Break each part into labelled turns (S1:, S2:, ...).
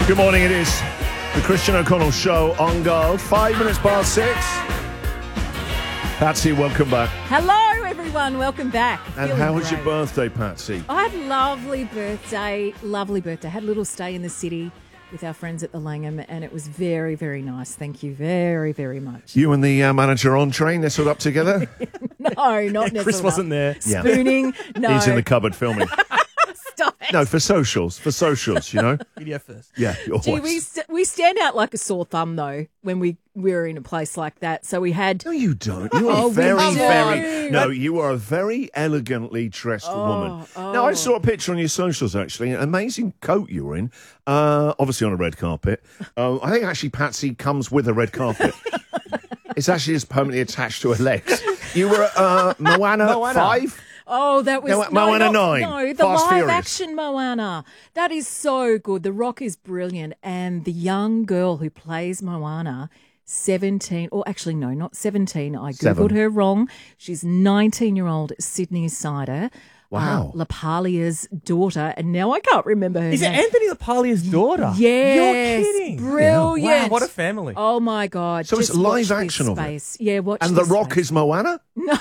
S1: Good morning, it is the Christian O'Connell Show on Gold. 5 minutes past 6. Patsy, welcome back.
S2: Hello, everyone. Welcome back.
S1: And how was your birthday, Patsy?
S2: I had a lovely birthday. Lovely birthday. Had a little stay in the city with our friends at the Langham, and it was very, very nice. Thank you very, very much.
S1: You and the manager on train nestled up together?
S2: No, not nestled
S3: Chris
S2: up.
S3: wasn't there.
S2: Spooning. No.
S1: He's in the cupboard filming.
S2: Stop it.
S1: No, for socials, you know?
S3: Video first.
S1: Yeah,
S2: Gee,
S1: always.
S2: we stand out like a sore thumb, though, when we're in a place like that. So we had...
S1: No, you don't. You are
S2: Oh, we
S1: very,
S2: do.
S1: very... No, you are a very elegantly dressed woman. Now, I saw a picture on your socials, actually. An amazing coat you were in. Obviously on a red carpet. I think, actually, Patsy comes with a red carpet. It's actually just permanently attached to her legs. You were at Moana 5?
S2: Oh, that was...
S1: No, Moana 9.
S2: No, the
S1: Fast
S2: live
S1: Furious.
S2: action Moana. That is so good. The Rock is brilliant. And the young girl who plays Moana, 17... Or actually, no, not 17. I
S1: Seven.
S2: Googled her wrong. She's 19-year-old Sydney Sider.
S1: Wow.
S2: LaPalia's daughter. And now I can't remember her
S3: Is it
S2: name.
S3: Anthony LaPalia's daughter?
S2: Yes.
S3: You're kidding.
S2: Brilliant.
S3: Wow, what a family.
S2: Oh, my God.
S1: So it's
S2: Just
S1: live
S2: watch
S1: action
S2: this
S1: of it?
S2: space. Yeah, watch
S1: And The
S2: this
S1: Rock
S2: space.
S1: is Moana?
S2: No,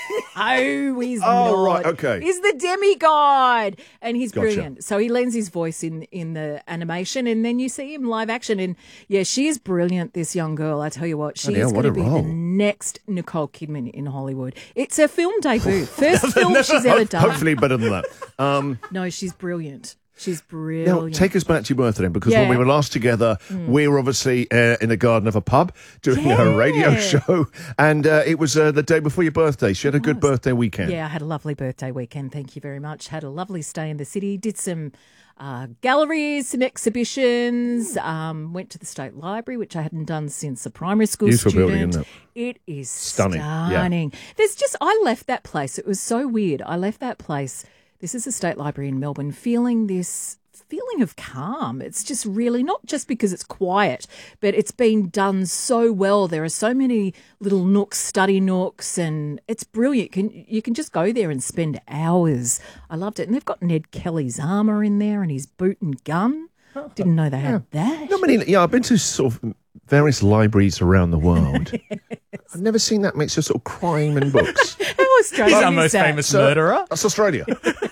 S2: he's
S1: Oh,
S2: not.
S1: right, okay.
S2: He's the demigod, and he's
S1: Gotcha.
S2: brilliant. So he lends his voice in the animation, and then you see him live action. And yeah, she is brilliant. This young girl, I tell you what, she
S1: Bloody
S2: is
S1: hell, what
S2: going to
S1: a
S2: be
S1: role.
S2: the next Nicole Kidman in Hollywood. It's her film debut, first film she's ever done.
S1: Hopefully better than that.
S2: No, she's brilliant. She's
S1: Now,
S2: brilliant.
S1: take us back to your birthday then, because when
S2: Yeah.
S1: we were last together, we were obviously in the garden of a pub doing a radio
S2: Yeah.
S1: show, and it was the day before your birthday. So you had a good birthday weekend.
S2: Yeah, I had a lovely birthday weekend. Thank you very much. Had a lovely stay in the city. Did some galleries, some exhibitions. Went to the State Library, which I hadn't done since a primary school
S1: Beautiful
S2: student.
S1: building, isn't
S2: It is
S1: Stunning, yeah.
S2: stunning. There's just, I left that place. It was so weird. I left that place. This is the State Library in Melbourne, feeling this feeling of calm. It's just really not just because it's quiet, but it's been done so well. There are so many little nooks, study nooks, and it's brilliant. You can just go there and spend hours. I loved it. And they've got Ned Kelly's armour in there and his boot and gun. Didn't know they had that.
S1: Not many. Yeah, I've been to sort of various libraries around the world. I've never seen that mix of sort of crime and books.
S2: How Australian
S3: He's our
S2: is
S3: most
S2: that?
S3: famous murderer.
S1: That's Australia.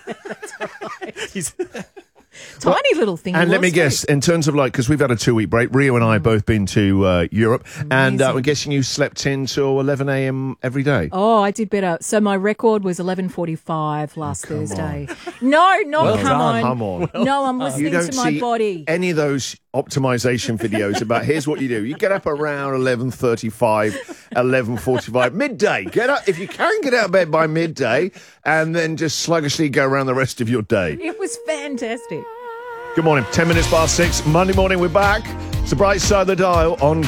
S3: He's
S2: Tiny little thing.
S1: And
S2: he
S1: let me
S2: was
S1: guess,
S2: too.
S1: in terms of because we've had a 2-week break, Rio and I have both been to Europe, and
S2: Amazing.
S1: I'm guessing you slept in till 11 a.m. every day.
S2: Oh, I did better. So my record was 11:45 last Thursday. No, not
S3: Well
S2: come
S3: done.
S2: on.
S1: Come on.
S2: No, I'm
S1: You
S2: listening
S1: don't
S2: to my
S1: see
S2: body.
S1: any of those optimization videos about here's what you do. You get up around 11:35, 11:45, midday. Get up if you can get out of bed by midday, and then just sluggishly go around the rest of your day.
S2: It was fantastic.
S1: Good morning. 10 minutes past 6. Monday morning, we're back. It's the bright side of the dial on